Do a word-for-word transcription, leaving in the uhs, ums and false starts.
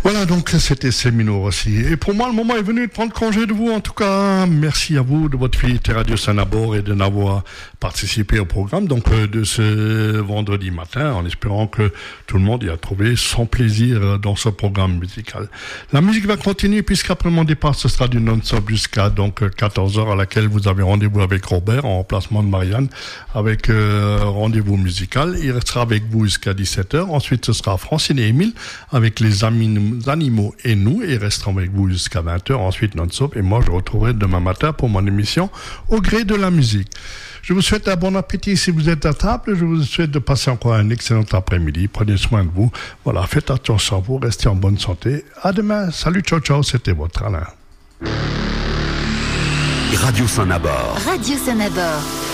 Voilà, donc c'était Semino aussi. Et pour moi, le moment est venu de prendre congé de vous. En tout cas, merci à vous de votre fidélité Radio Saint-Nabord et de n'avoir participé au programme donc euh, de ce vendredi matin, en espérant que tout le monde y a trouvé son plaisir dans ce programme musical. La musique va continuer puisqu'après mon départ, ce sera du non-stop jusqu'à donc quatorze heures à laquelle vous avez rendez-vous avec Robert en remplacement de Marianne avec euh, rendez-vous musical. Il restera avec vous jusqu'à dix-sept heures. Ensuite, ce sera Francine et Émile avec les amis animaux et nous, et resteront avec vous jusqu'à vingt heures, ensuite non-stop, et moi je retrouverai demain matin pour mon émission Au gré de la musique. Je vous souhaite un bon appétit si vous êtes à table, je vous souhaite de passer encore un excellent après-midi, prenez soin de vous, voilà, faites attention à vous, restez en bonne santé, à demain, salut, ciao ciao, c'était votre Alain. Radio Saint-Nabord. Radio Saint-Nabord.